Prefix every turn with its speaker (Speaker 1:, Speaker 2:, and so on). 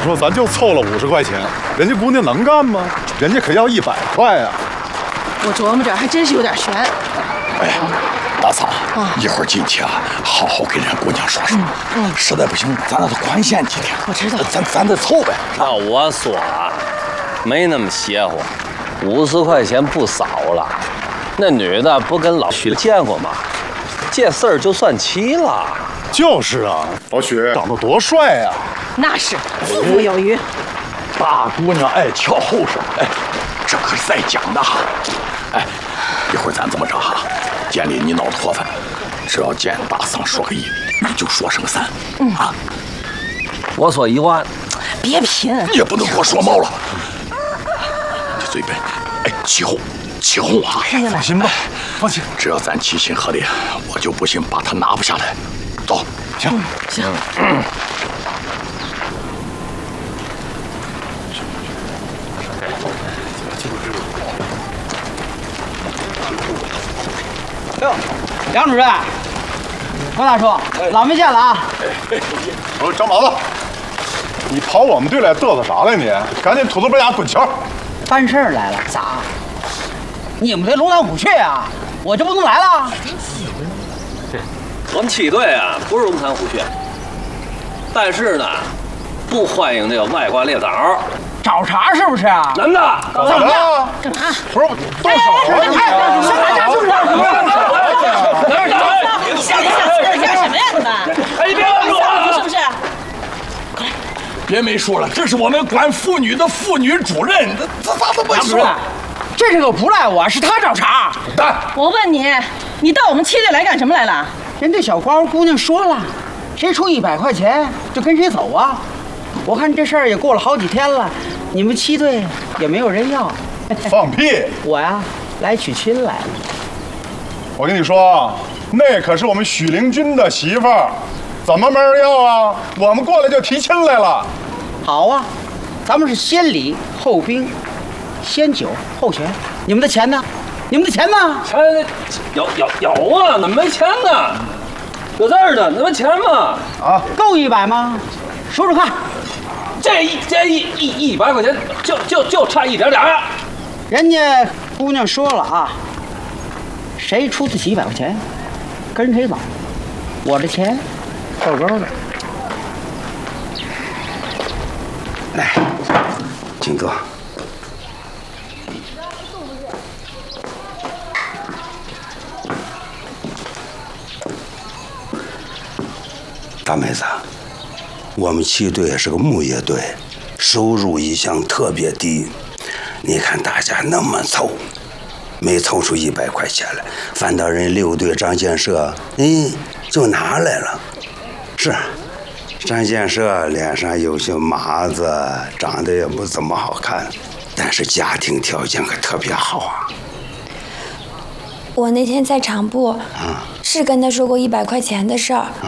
Speaker 1: 说咱就凑了50块钱，人家姑娘能干吗？人家可要100块呀！
Speaker 2: 我琢磨着还真是有点悬。
Speaker 3: 哎呀，大嫂，一会儿进去啊，好好跟人家姑娘说说。实在不行，咱让她宽限几天。
Speaker 2: 我知道。
Speaker 3: 咱得凑呗。
Speaker 4: 那我说啊，没那么邪乎，50块钱不少了。那女的不跟老许见过吗？这事儿就算齐了。
Speaker 1: 就是啊，老许长得多帅呀！
Speaker 2: 那是富富有余。
Speaker 3: 大姑娘爱瞧后生，哎，这可是在讲的哈。哎，一会儿咱这么着哈，见里你脑子活泛，只要见大嫂说个1，你就说声3。啊，
Speaker 4: 我说1万，
Speaker 2: 别贫，
Speaker 3: 你也不能给我说冒了。你嘴笨，哎，起哄啊！
Speaker 1: 放心吧，放心，
Speaker 3: 只要咱齐心合力，我就不信把他拿不下来。走，
Speaker 1: 行。
Speaker 5: 哟，梁主任，王大叔，老没见了啊！
Speaker 1: 我说张毛子，你跑我们队来嘚瑟啥来你？赶紧土豆班牙滚球！
Speaker 5: 办事儿来了，咋？你们队龙潭虎穴啊，我就不能来了？
Speaker 4: 我们7队啊不是龙潭虎穴，但是呢，不欢迎这个外挂猎枣。
Speaker 5: 找茬是不是啊？
Speaker 4: 男的，
Speaker 1: 怎么了？
Speaker 2: 干嘛？
Speaker 1: 不是动手啊！
Speaker 2: 上哪家是不是？吓什么呀你们？
Speaker 3: 哎，别乱说
Speaker 2: 是不是？
Speaker 3: 别没说了，这是我们管妇女的妇女主任，这咋这么说？
Speaker 5: 梁主任，这个不赖我，是他找茬。
Speaker 2: 我问你，你到我们7队来干什么来了？
Speaker 5: 人家小花姑娘说了，谁出100块钱就跟谁走啊。我看这事儿也过了好几天了，你们7队也没有人要。
Speaker 1: 放屁！
Speaker 5: 我呀，来娶亲来了。
Speaker 1: 我跟你说，那可是我们许灵君的媳妇儿，怎么没人要啊？我们过来就提亲来了。
Speaker 5: 好啊，咱们是先礼后兵，先酒后钱。你们的钱呢？你们的钱呢？
Speaker 4: 钱有啊，怎么没钱呢？有这儿的，那没钱吗？
Speaker 1: 啊，
Speaker 5: 够100吗？数数看。
Speaker 4: 这100块钱就差一点点。
Speaker 5: 人家姑娘说了啊，谁出得起100块钱，跟谁走。我这钱够够的。
Speaker 6: 来，请坐。大妹子，我们7队是个牧业队，收入一向特别低。你看大家那么凑，没凑出100块钱来，反倒人6队张建设，就拿来了。是，张建设脸上有些麻子，长得也不怎么好看，但是家庭条件可特别好啊。
Speaker 7: 我那天在厂部，是跟他说过100块钱的事儿。